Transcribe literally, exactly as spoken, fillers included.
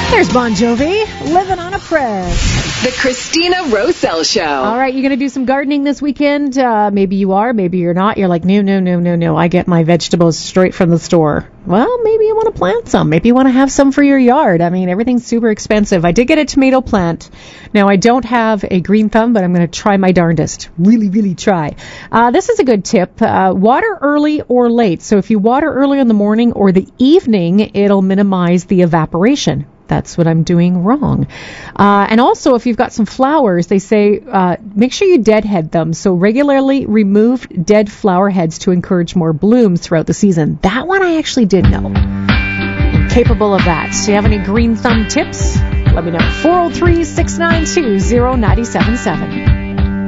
There's Bon Jovi, Living on a Prayer. The Christina Roselle Show. All right, you're going to do some gardening this weekend. Uh, maybe you are, maybe you're not. You're like, no, no, no, no, no. I get my vegetables straight from the store. Well, maybe you want to plant some. Maybe you want to have some for your yard. I mean, everything's super expensive. I did get a tomato plant. Now, I don't have a green thumb, but I'm going to try my darndest. Really, really try. Uh, this is a good tip. Uh, water early or late. So if you water early in the morning or the evening, it'll minimize the evaporation. That's what I'm doing wrong. Uh, and also, if you've got some flowers, they say uh, make sure you deadhead them. So regularly remove dead flower heads to encourage more blooms throughout the season. That one I actually did know. I'm capable of that. Do you have any green thumb tips? Let me know. four oh three, six nine two, oh nine seven seven.